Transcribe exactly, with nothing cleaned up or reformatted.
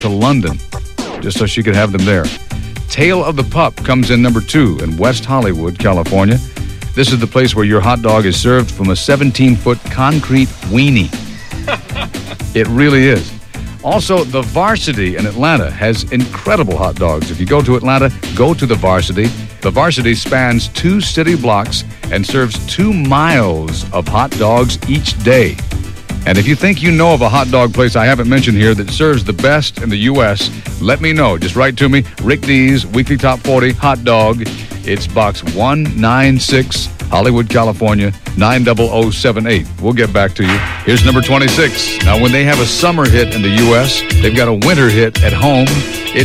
to London just so she could have them there. Tail of the Pup comes in number two in West Hollywood, California. This is the place where your hot dog is served from a seventeen-foot concrete weenie. It really is. Also, the Varsity in Atlanta has incredible hot dogs. If you go to Atlanta, go to the Varsity. The Varsity spans two city blocks and serves two miles of hot dogs each day. And if you think you know of a hot dog place I haven't mentioned here that serves the best in the U S, let me know. Just write to me, Rick D's Weekly Top forty Hot Dog. It's box one ninety-six, Hollywood, California, nine zero zero seven eight. We'll get back to you. Here's number twenty-six. Now, when they have a summer hit in the U S, they've got a winter hit at home.